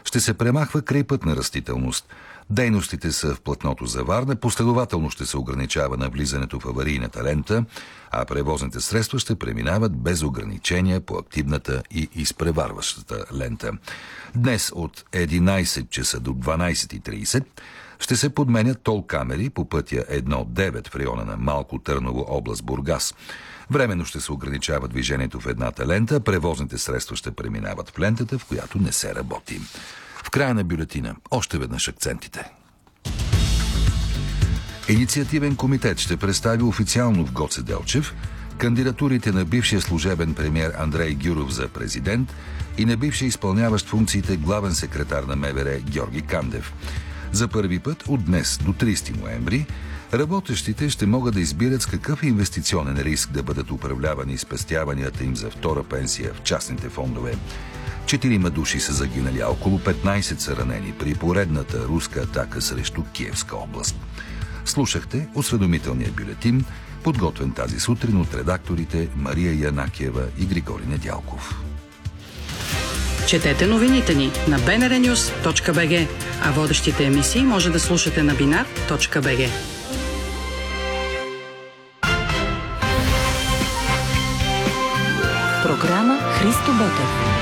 Ще се премахва крайпътна растителност. Дейностите са в платното за Варна, последователно ще се ограничава на влизането в аварийната лента, а превозните средства ще преминават без ограничения по активната и изпреварващата лента. Днес от 11 часа до 12:30 ще се подменят тол-камери по пътя 1-9 в района на Малко Търново, област Бургас. Временно ще се ограничава движението в едната лента, превозните средства ще преминават в лентата, в която не се работи. В края на бюлетина още веднъж акцентите. Инициативен комитет ще представи официално в Гоце Делчев кандидатурите на бившия служебен премиер Андрей Гюров за президент и на бившия изпълняващ функциите главен секретар на МВР Георги Кандев. За първи път от днес до 30 ноември работещите ще могат да избират с какъв инвестиционен риск да бъдат управлявани спестяванията им за втора пенсия в частните фондове. 4 души са загинали, а около 15 са ранени при поредната руска атака срещу Киевска област. Слушахте осведомителния бюлетин, подготвен тази сутрин от редакторите Мария Янакиева и Григорий Недялков. Четете новините ни на bnrnews.bg, а водещите емисии може да слушате на binar.bg. Програма Христо Ботев.